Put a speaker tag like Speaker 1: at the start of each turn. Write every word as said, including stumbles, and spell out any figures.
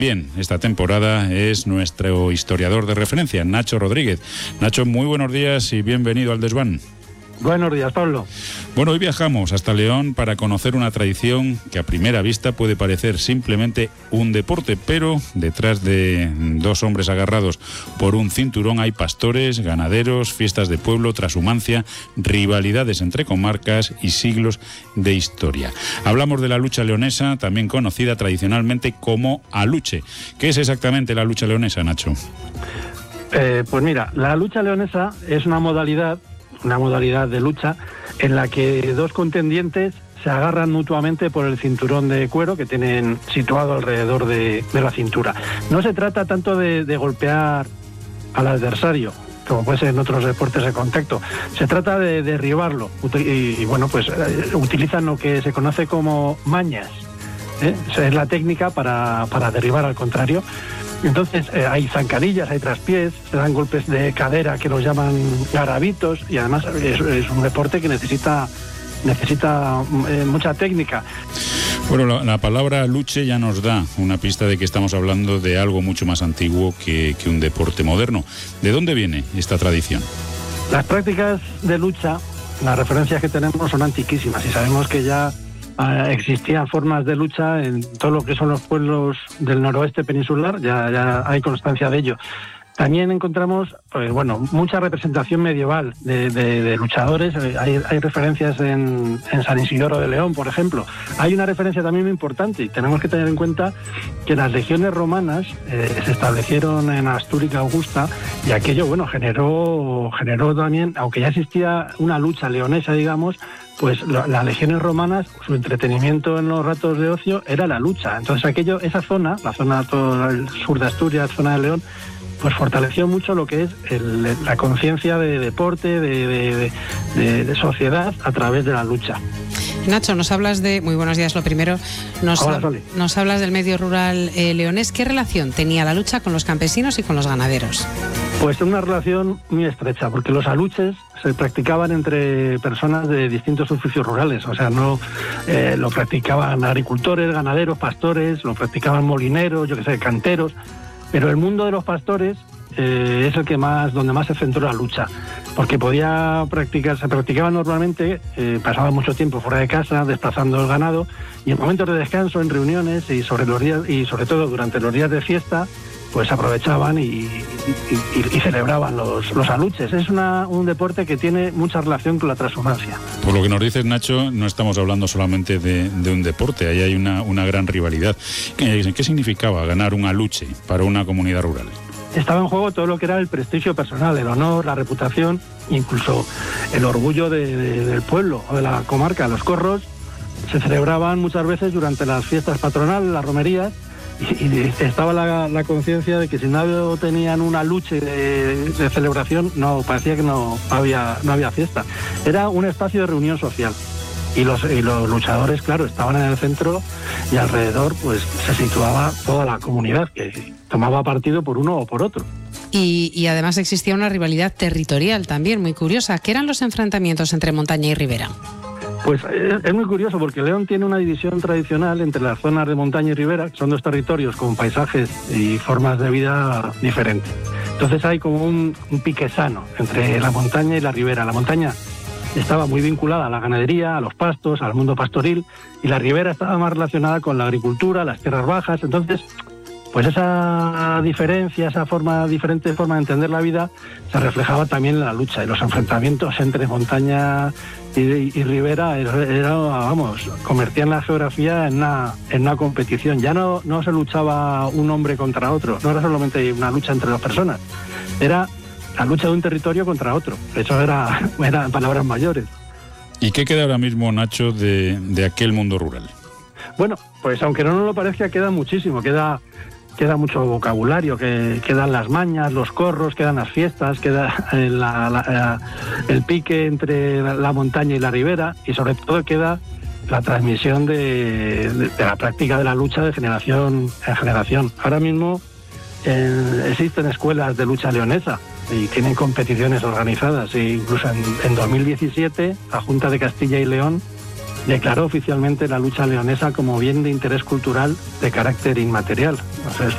Speaker 1: Bien, esta temporada es nuestro historiador de referencia, Nacho Rodríguez. Nacho, muy buenos días y bienvenido al Desván.
Speaker 2: Buenos días, Pablo.
Speaker 1: Bueno, hoy viajamos hasta León para conocer una tradición que a primera vista puede parecer simplemente un deporte, pero detrás de dos hombres agarrados por un cinturón hay pastores, ganaderos, fiestas de pueblo, trashumancia, rivalidades entre comarcas y siglos de historia. Hablamos de la lucha leonesa, también conocida tradicionalmente como aluche. ¿Qué es exactamente la lucha leonesa, Nacho?
Speaker 2: Eh, pues mira, la lucha leonesa es una modalidad una modalidad de lucha en la que dos contendientes se agarran mutuamente por el cinturón de cuero que tienen situado alrededor de, de la cintura. No se trata tanto de, de golpear al adversario, como puede ser en otros deportes de contacto. Se trata de derribarlo y, y bueno, pues eh, utilizan lo que se conoce como mañas. ¿eh? Esa es la técnica para, para derribar al contrario. Entonces eh, hay zancadillas, hay traspiés, se dan golpes de cadera que los llaman garabitos y además es, es un deporte que necesita necesita eh, mucha técnica.
Speaker 1: Bueno, la, la palabra luche ya nos da una pista de que estamos hablando de algo mucho más antiguo que, que un deporte moderno. ¿De dónde viene esta tradición?
Speaker 2: Las prácticas de lucha, las referencias que tenemos son antiquísimas y sabemos que ya existían formas de lucha en todo lo que son los pueblos del noroeste peninsular, ya, ya hay constancia de ello. También encontramos, pues, bueno, mucha representación medieval de, de, de luchadores, hay, hay referencias en, en San Isidoro de León, por ejemplo. Hay una referencia también muy importante y tenemos que tener en cuenta que las legiones romanas eh, se establecieron en Astúrica Augusta y aquello, bueno, generó, generó también, aunque ya existía una lucha leonesa, digamos, pues lo, las legiones romanas, su entretenimiento en los ratos de ocio era la lucha. Entonces aquello, esa zona, la zona todo el sur de Asturias, zona de León, pues fortaleció mucho lo que es el, la conciencia de deporte, de, de, de, de sociedad a través de la lucha.
Speaker 3: Nacho, nos hablas de... Muy buenos días, lo primero. Nos,
Speaker 2: Hola,
Speaker 3: ha, nos hablas del medio rural eh, leonés. ¿Qué relación tenía la lucha con los campesinos y con los ganaderos?
Speaker 2: Pues una relación muy estrecha, porque los aluches se practicaban entre personas de distintos oficios rurales. O sea, no eh, lo practicaban agricultores, ganaderos, pastores, lo practicaban molineros, yo qué sé, canteros. Pero el mundo de los pastores eh, es el que más, donde más se centró la lucha, porque podía practicar, se practicaba normalmente, eh, pasaba mucho tiempo fuera de casa, desplazando el ganado, y en momentos de descanso, en reuniones y sobre los días, y sobre todo durante los días de fiesta, pues aprovechaban y, y, y, y celebraban los, los aluches. Es una, un deporte que tiene mucha relación con la transhumancia.
Speaker 1: Por lo que nos dices, Nacho, no estamos hablando solamente de, de un deporte, ahí hay una, una gran rivalidad. ¿Qué, ¿Qué significaba ganar un aluche para una comunidad rural?
Speaker 2: Estaba en juego todo lo que era el prestigio personal, el honor, la reputación, incluso el orgullo de, de, del pueblo o de la comarca. Los corros se celebraban muchas veces durante las fiestas patronales, las romerías, y, y estaba la, la conciencia de que si no tenían una lucha de, de celebración, no parecía que no había, no había fiesta. Era un espacio de reunión social. Y los, y los luchadores, claro, estaban en el centro y alrededor pues se situaba toda la comunidad que tomaba partido por uno o por otro.
Speaker 3: Y, y además existía una rivalidad territorial también muy curiosa. ¿Qué eran los enfrentamientos entre montaña y ribera?
Speaker 2: Pues es, es muy curioso porque León tiene una división tradicional entre las zonas de montaña y ribera, que son dos territorios con paisajes y formas de vida diferentes. Entonces hay como un, un pique sano entre la montaña y la ribera. La montaña estaba muy vinculada a la ganadería, a los pastos, al mundo pastoril, y la ribera estaba más relacionada con la agricultura, las tierras bajas. Entonces, pues esa diferencia, esa forma diferente forma de entender la vida se reflejaba también en la lucha, y los enfrentamientos entre montaña y, y ribera era, era, vamos, convertían la geografía en una, en una competición. Ya no, no se luchaba un hombre contra otro, no era solamente una lucha entre dos personas, era la lucha de un territorio contra otro. Eso era, eran palabras mayores.
Speaker 1: ¿Y qué queda ahora mismo, Nacho, de, de aquel mundo rural?
Speaker 2: Bueno, pues aunque no nos lo parezca, queda muchísimo, queda, queda mucho vocabulario, que quedan las mañas, los corros, quedan las fiestas, queda la, la, el pique entre la montaña y la ribera, y sobre todo queda la transmisión de, de, de la práctica de la lucha de generación en generación. Ahora mismo eh, existen escuelas de lucha leonesa y tienen competiciones organizadas, e incluso en, en dos mil diecisiete la Junta de Castilla y León declaró oficialmente la lucha leonesa como bien de interés cultural de carácter inmaterial. O sea, es